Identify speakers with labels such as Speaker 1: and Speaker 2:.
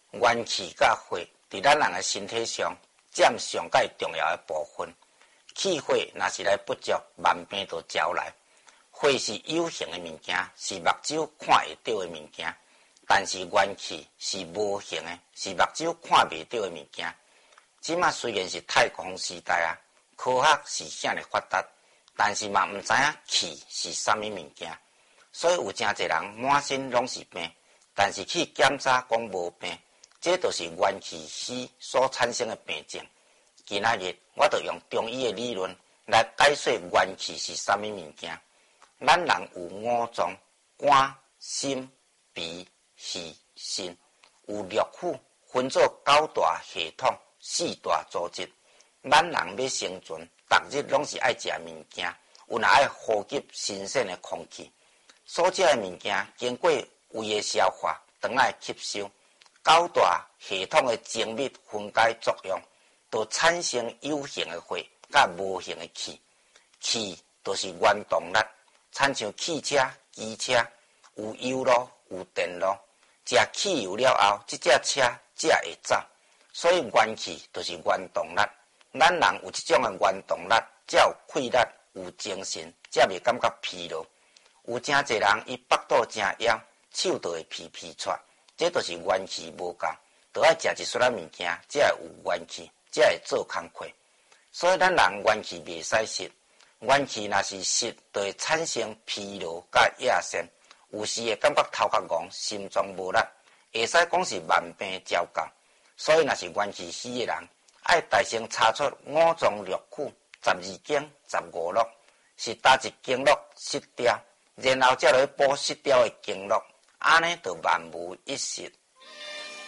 Speaker 1: 元气甲火伫咱人的身体上占上界重要的部分。气火若是来不足，万病就招来。火是有形的物件，是目睭看会到的物件，但是元气是无形的，是目睭看袂到的物件。即马虽然是太空时代啊，科学是遐尼发达，但是嘛毋知影气是啥物物件，所以有真侪人满身拢是病，但是去检查讲无病，这就是元气虚所产生的病症。今仔日我就用中医的理论来解说元气是啥物物件。咱人有五脏：肝、心、脾、肺、肾，有六腑，分做九大系统、四大组织。咱人要生存，逐日拢是爱食物件，有若爱呼吸新鲜的空气。所食的物件经过胃的消化，肠仔吸收，九大系统的精密分解作用，就产生有形的火甲无形的气。气就是原动力。亲像汽车、机车，有油路、有电路，食汽油了后，这架车才会走。所以元气就是原动力。咱人有这种的原动力，才有气力、有精神，才袂感觉疲劳。有真侪人伊腹肚真枵，手就会皮皮喘，这就是元气无够，就要食一撮仔物件，才会有元气，才会做工课。所以咱人元气袂使失。元气若是失，就会产生疲劳甲野性，有时会感觉头壳戆，心脏无力，会使讲是万病招到。所以若是元气虚的人，爱大声查出五脏六腑、12经、15络，是哪一经络失掉，然后才来补失掉的经络，安尼就万无一失。